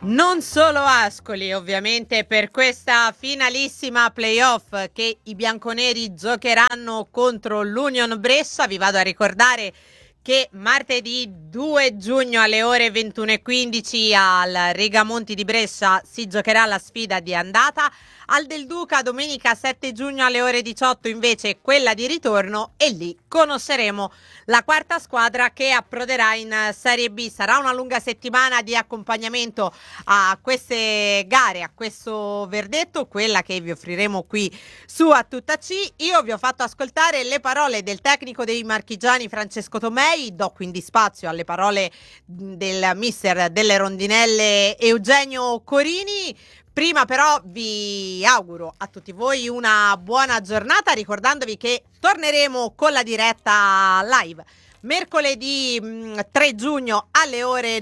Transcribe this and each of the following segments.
Non solo Ascoli, ovviamente, per questa finalissima playoff che i bianconeri giocheranno contro l'Union Brescia. Vi vado a ricordare che martedì 2 giugno alle ore 21:15 al Regamonti di Brescia si giocherà la sfida di andata. Al Del Duca domenica 7 giugno alle ore 18 invece quella di ritorno, e lì conosceremo la quarta squadra che approderà in Serie B. Sarà una lunga settimana di accompagnamento a queste gare, a questo verdetto, quella che vi offriremo qui su A Tutta C. Io vi ho fatto ascoltare le parole del tecnico dei marchigiani Francesco Tomei, do quindi spazio alle parole del mister delle rondinelle Eugenio Corini. Prima però vi auguro a tutti voi una buona giornata, ricordandovi che torneremo con la diretta live mercoledì 3 giugno alle ore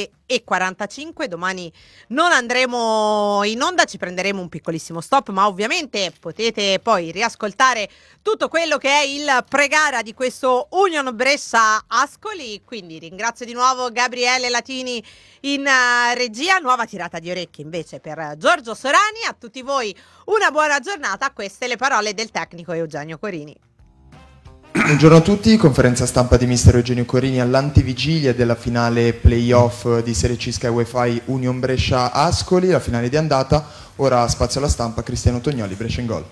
9:45. Domani non andremo in onda, ci prenderemo un piccolissimo stop, ma ovviamente potete poi riascoltare tutto quello che è il pre-gara di questo Union Brescia Ascoli. Quindi ringrazio di nuovo Gabriele Latini in regia. Nuova tirata di orecchie invece per Giorgio Sorani. A tutti voi una buona giornata, queste le parole del tecnico Eugenio Corini. Buongiorno a tutti, conferenza stampa di mister Eugenio Corini all'antivigilia della finale playoff di Serie C Sky Wi-Fi Union Brescia Ascoli, la finale di andata. Ora spazio alla stampa, Cristiano Tognoli, Brescia in gol.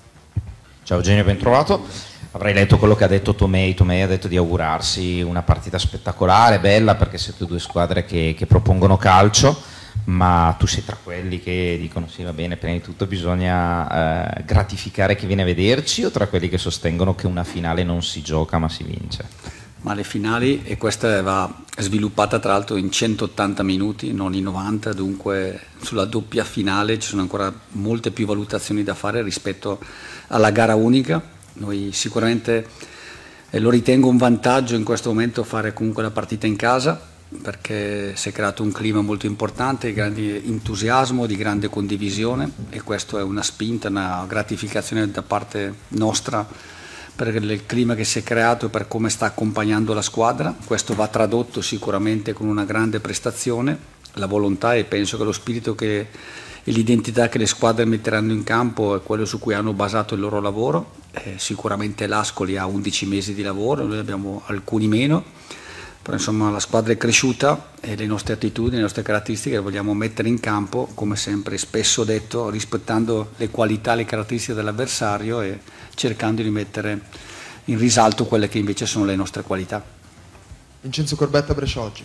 Ciao Eugenio, ben trovato. Avrei letto quello che ha detto Tomei ha detto di augurarsi una partita spettacolare, bella, perché siete due squadre che propongono calcio, ma tu sei tra quelli che dicono sì, va bene, prima di tutto bisogna gratificare chi viene a vederci, o tra quelli che sostengono che una finale non si gioca ma si vince? Ma le finali, e questa va sviluppata tra l'altro in 180 minuti, non in 90, dunque sulla doppia finale ci sono ancora molte più valutazioni da fare rispetto alla gara unica. Noi sicuramente lo ritengo un vantaggio in questo momento fare comunque la partita in casa, perché si è creato un clima molto importante di grande entusiasmo, di grande condivisione, e questo è una spinta, una gratificazione da parte nostra per il clima che si è creato e per come sta accompagnando la squadra. Questo va tradotto sicuramente con una grande prestazione, la volontà, e penso che lo spirito e l'identità che le squadre metteranno in campo è quello su cui hanno basato il loro lavoro. Sicuramente l'Ascoli ha 11 mesi di lavoro, noi abbiamo alcuni meno, però insomma la squadra è cresciuta e le nostre attitudini, le nostre caratteristiche le vogliamo mettere in campo, come sempre spesso detto, rispettando le qualità e le caratteristiche dell'avversario e cercando di mettere in risalto quelle che invece sono le nostre qualità. Vincenzo Corbetta, Brescia Oggi.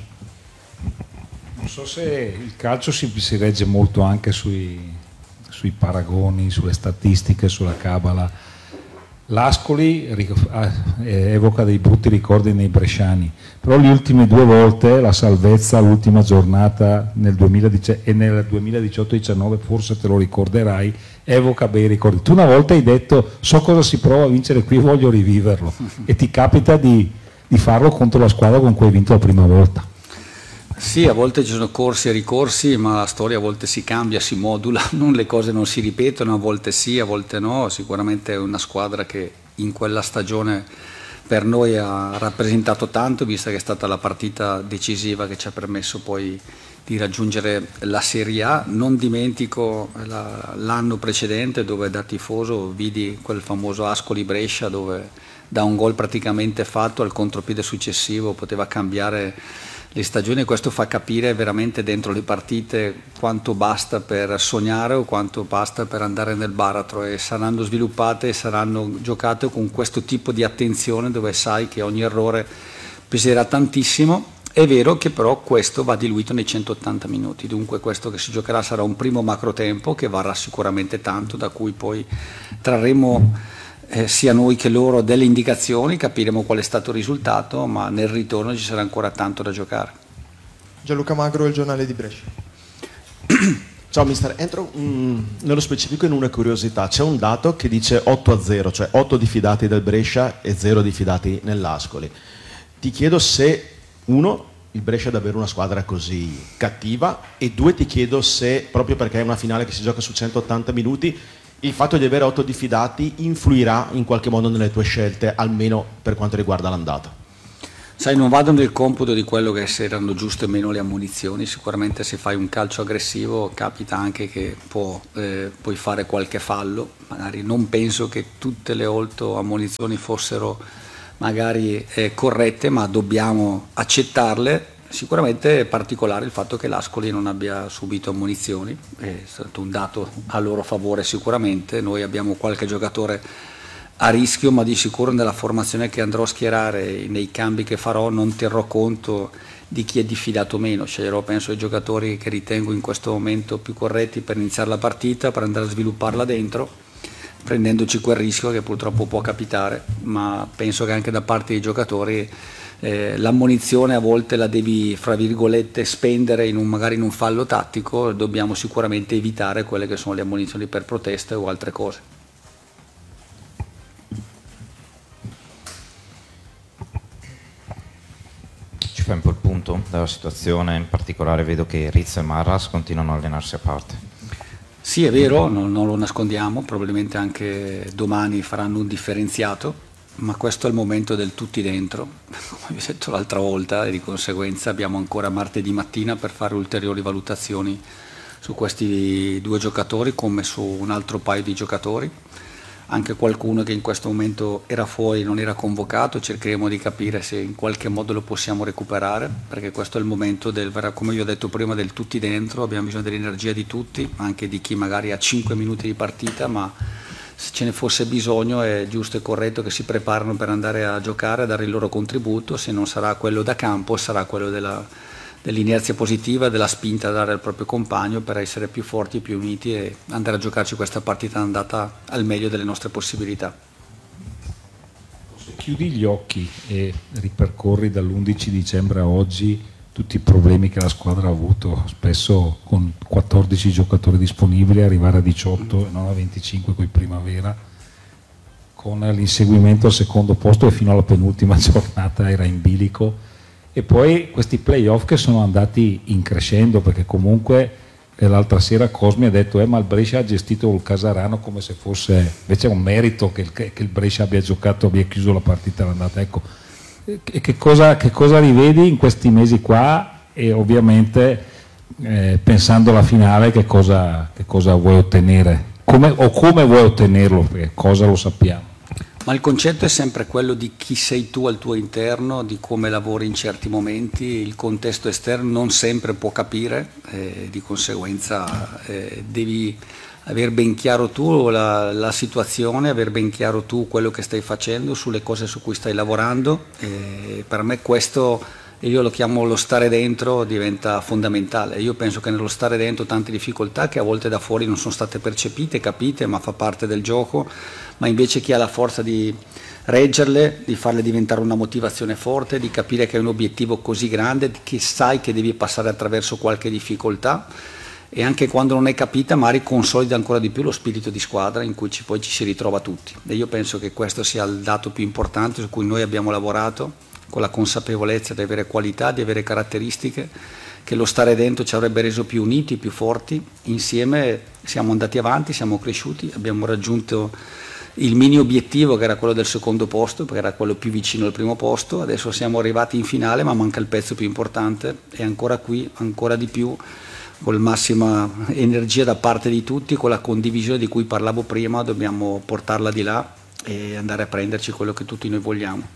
Non so se il calcio si regge molto anche sui paragoni, sulle statistiche, sulla cabala. L'Ascoli evoca dei brutti ricordi nei bresciani, però le ultime due volte la salvezza, l'ultima giornata nel 2010 e nel 2018-19, forse te lo ricorderai, evoca bei ricordi. Tu una volta hai detto: so cosa si prova a vincere qui, voglio riviverlo, e ti capita di farlo contro la squadra con cui hai vinto la prima volta. Sì, a volte ci sono corsi e ricorsi, ma la storia a volte si cambia, si modula, le cose non si ripetono, a volte sì, a volte no. Sicuramente è una squadra che in quella stagione per noi ha rappresentato tanto, vista che è stata la partita decisiva che ci ha permesso poi di raggiungere la Serie A. Non dimentico l'anno precedente, dove da tifoso vidi quel famoso Ascoli-Brescia, dove da un gol praticamente fatto al contropiede successivo poteva cambiare le stagioni. Questo fa capire veramente dentro le partite quanto basta per sognare o quanto basta per andare nel baratro, e saranno sviluppate e saranno giocate con questo tipo di attenzione, dove sai che ogni errore peserà tantissimo. È vero che però questo va diluito nei 180 minuti, dunque questo che si giocherà sarà un primo macro tempo che varrà sicuramente tanto, da cui poi trarremo sia noi che loro delle indicazioni, capiremo qual è stato il risultato, ma nel ritorno ci sarà ancora tanto da giocare. Gianluca Magro, Il Giornale di Brescia. Ciao mister, entro nello specifico in una curiosità. C'è un dato che dice 8-0, cioè 8 diffidati del Brescia e 0 diffidati nell'Ascoli. Ti chiedo se, uno, il Brescia è davvero una squadra così cattiva, e due, ti chiedo se, proprio perché è una finale che si gioca su 180 minuti, il fatto di avere 8 diffidati influirà in qualche modo nelle tue scelte, almeno per quanto riguarda l'andata. Sai, non vado nel computo di quello che se erano giuste o meno le ammonizioni, sicuramente se fai un calcio aggressivo capita anche che puoi fare qualche fallo, magari non penso che tutte le 8 ammonizioni fossero magari corrette, ma dobbiamo accettarle. Sicuramente è particolare il fatto che l'Ascoli non abbia subito ammonizioni, è stato un dato a loro favore sicuramente. Noi abbiamo qualche giocatore a rischio, ma di sicuro nella formazione che andrò a schierare, nei cambi che farò, non terrò conto di chi è diffidato meno, sceglierò penso i giocatori che ritengo in questo momento più corretti per iniziare la partita, per andare a svilupparla dentro, prendendoci quel rischio che purtroppo può capitare, ma penso che anche da parte dei giocatori l'ammonizione a volte la devi, fra virgolette, spendere magari in un fallo tattico. Dobbiamo sicuramente evitare quelle che sono le ammonizioni per proteste o altre cose. Ci fai un po' il punto della situazione, in particolare vedo che Rizzo e Marras continuano a allenarsi a parte. Sì, è vero, non lo nascondiamo, probabilmente anche domani faranno un differenziato, ma questo è il momento del tutti dentro, come vi ho detto l'altra volta, e di conseguenza abbiamo ancora martedì mattina per fare ulteriori valutazioni su questi 2 giocatori come su un altro paio di giocatori. Anche qualcuno che in questo momento era fuori, non era convocato, cercheremo di capire se in qualche modo lo possiamo recuperare, perché questo è il momento come vi ho detto prima, del tutti dentro. Abbiamo bisogno dell'energia di tutti, anche di chi magari ha 5 minuti di partita, ma se ce ne fosse bisogno è giusto e corretto che si preparino per andare a giocare, a dare il loro contributo. Se non sarà quello da campo, sarà quello dell'inerzia positiva, della spinta a dare al proprio compagno per essere più forti e più uniti e andare a giocarci questa partita andata al meglio delle nostre possibilità. Se chiudi gli occhi e ripercorri dall'11 dicembre a oggi tutti i problemi che la squadra ha avuto, spesso con 14 giocatori disponibili, arrivare a 18 e non a 25 con i Primavera, con l'inseguimento al secondo posto e fino alla penultima giornata era in bilico. E poi questi playoff che sono andati in crescendo, perché comunque l'altra sera Cosmi ha detto ma il Brescia ha gestito il Casarano come se fosse invece un merito che il Brescia abbia giocato, abbia chiuso la partita all'andata. Ecco, che cosa rivedi in questi mesi qua e ovviamente pensando alla finale che cosa vuoi ottenere, come vuoi ottenerlo, perché cosa lo sappiamo. Ma il concetto è sempre quello di chi sei tu al tuo interno, di come lavori in certi momenti. Il contesto esterno non sempre può capire, di conseguenza devi aver ben chiaro tu la situazione, aver ben chiaro tu quello che stai facendo, sulle cose su cui stai lavorando. Per me questo, io lo chiamo lo stare dentro, diventa fondamentale. Io penso che nello stare dentro tante difficoltà che a volte da fuori non sono state percepite, capite, ma fa parte del gioco, ma invece chi ha la forza di reggerle, di farle diventare una motivazione forte, di capire che è un obiettivo così grande, che sai che devi passare attraverso qualche difficoltà, e anche quando non è capita magari consolida ancora di più lo spirito di squadra in cui poi ci si ritrova tutti. E io penso che questo sia il dato più importante su cui noi abbiamo lavorato, con la consapevolezza di avere qualità, di avere caratteristiche, che lo stare dentro ci avrebbe reso più uniti, più forti. Insieme siamo andati avanti, siamo cresciuti, abbiamo raggiunto il mini obiettivo che era quello del secondo posto, perché era quello più vicino al primo posto. Adesso siamo arrivati in finale, ma manca il pezzo più importante, e ancora qui, ancora di più, con massima energia da parte di tutti, con la condivisione di cui parlavo prima, dobbiamo portarla di là e andare a prenderci quello che tutti noi vogliamo.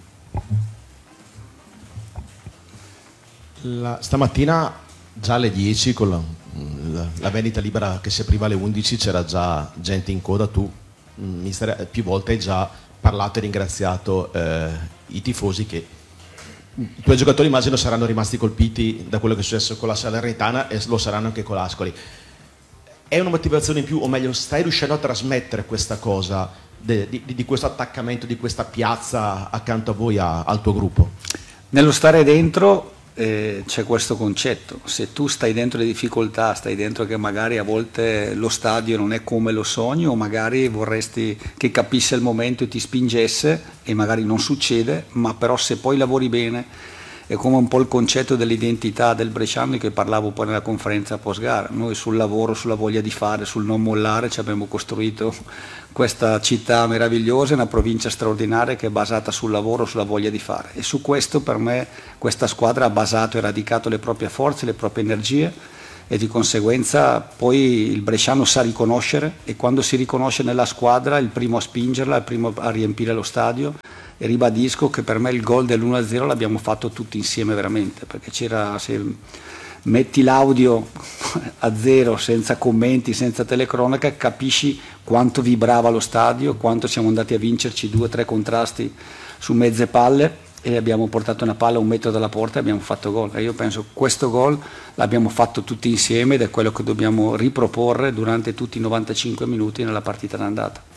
Stamattina già alle 10 con la vendita libera che si apriva alle 11 c'era già gente in coda. Tu mister, più volte hai già parlato e ringraziato i tifosi, che i tuoi giocatori immagino saranno rimasti colpiti da quello che è successo con la Salernitana e lo saranno anche con l'Ascoli. È una motivazione in più, o meglio stai riuscendo a trasmettere questa cosa di questo attaccamento, di questa piazza accanto a voi, al tuo gruppo? Nello stare dentro c'è questo concetto: se tu stai dentro le difficoltà, stai dentro che magari a volte lo stadio non è come lo sogni, o magari vorresti che capisse il momento e ti spingesse, e magari non succede, ma però se poi lavori bene è come un po' il concetto dell'identità del bresciano di cui parlavo poi nella conferenza post gara. Noi sul lavoro, sulla voglia di fare, sul non mollare ci abbiamo costruito questa città meravigliosa, una provincia straordinaria che è basata sul lavoro, sulla voglia di fare, e su questo per me questa squadra ha basato e radicato le proprie forze, le proprie energie, e di conseguenza poi il bresciano sa riconoscere, e quando si riconosce nella squadra è il primo a spingerla, il primo a riempire lo stadio. E ribadisco che per me il gol dell'1-0 l'abbiamo fatto tutti insieme veramente, perché c'era, se metti l'audio a zero, senza commenti, senza telecronaca, capisci quanto vibrava lo stadio, quanto siamo andati a vincerci 2 o 3 contrasti su mezze palle, e abbiamo portato una palla a 1 metro dalla porta e abbiamo fatto gol. E io penso che questo gol l'abbiamo fatto tutti insieme ed è quello che dobbiamo riproporre durante tutti i 95 minuti nella partita d'andata.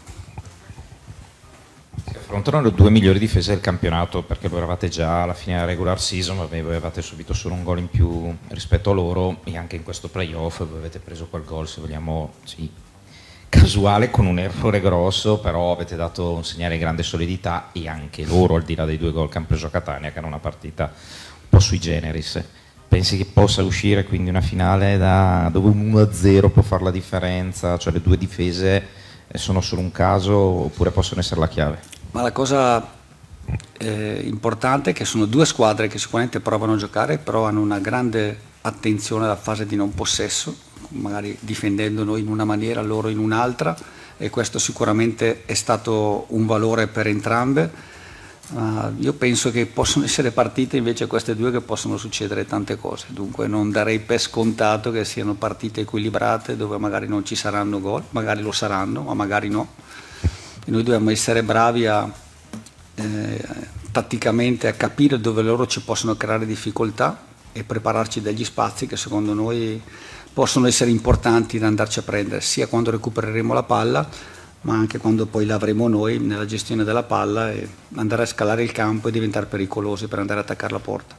Si affrontano le 2 migliori difese del campionato, perché voi eravate già alla fine della regular season, voi avevate subito solo un gol in più rispetto a loro, e anche in questo playoff voi avete preso quel gol, se vogliamo, sì, casuale, con un errore grosso, però avete dato un segnale di grande solidità, e anche loro, al di là dei 2 gol che hanno preso a Catania, che era una partita un po' sui generis. Pensi che possa uscire quindi una finale dove un 1-0 può fare la differenza, cioè le 2 difese sono solo un caso oppure possono essere la chiave? Ma la cosa importante è che sono 2 squadre che sicuramente provano a giocare, però hanno una grande attenzione alla fase di non possesso, magari difendendo noi in una maniera, loro in un'altra, e questo sicuramente è stato un valore per entrambe. Io penso che possono essere partite invece queste 2 che possono succedere tante cose, dunque non darei per scontato che siano partite equilibrate dove magari non ci saranno gol, magari lo saranno, ma magari no. E noi dobbiamo essere bravi tatticamente a capire dove loro ci possono creare difficoltà e prepararci degli spazi che secondo noi possono essere importanti da andarci a prendere, sia quando recupereremo la palla, ma anche quando poi l'avremo noi nella gestione della palla, e andare a scalare il campo e diventare pericolosi per andare a attaccare la porta.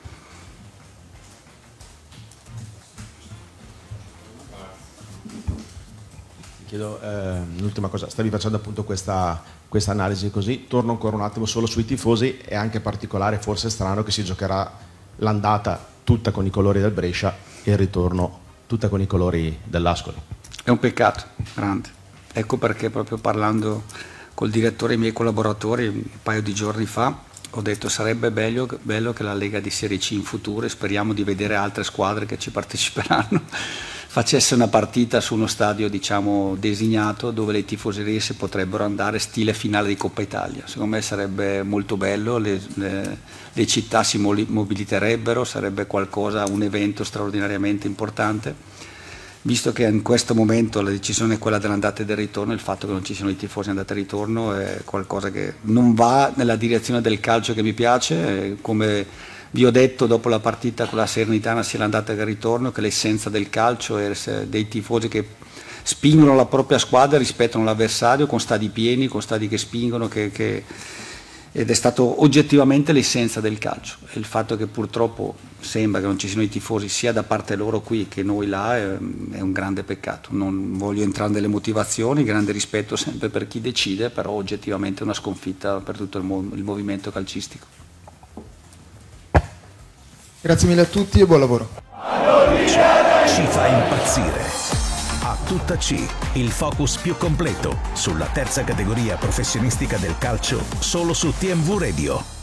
Chiedo l'ultima cosa, stavi facendo appunto questa analisi così, torno ancora un attimo solo sui tifosi. È anche particolare, forse strano, che si giocherà l'andata tutta con i colori del Brescia e il ritorno tutta con i colori dell'Ascoli. È un peccato grande, ecco perché proprio parlando col direttore e i miei collaboratori un paio di giorni fa ho detto sarebbe bello che la Lega di Serie C in futuro, e speriamo di vedere altre squadre che ci parteciperanno, facesse una partita su uno stadio diciamo designato dove le tifoserie si potrebbero andare stile finale di Coppa Italia. Secondo me sarebbe molto bello, le città si mobiliterebbero, sarebbe qualcosa, un evento straordinariamente importante, visto che in questo momento la decisione è quella dell'andata e del ritorno. Il fatto che non ci siano i tifosi andata e ritorno è qualcosa che non va nella direzione del calcio che mi piace, come vi ho detto dopo la partita con la Salernitana sia l'andata che il ritorno, che l'essenza del calcio è dei tifosi che spingono la propria squadra, rispettano l'avversario con stadi pieni, con stadi che spingono, ed è stato oggettivamente l'essenza del calcio. E il fatto che purtroppo sembra che non ci siano i tifosi sia da parte loro qui che noi là è un grande peccato. Non voglio entrare nelle motivazioni, grande rispetto sempre per chi decide, però oggettivamente è una sconfitta per tutto il movimento calcistico. Grazie mille a tutti e buon lavoro. Ci fa impazzire. A tutta C, il focus più completo sulla terza categoria professionistica del calcio, solo su TMV Radio.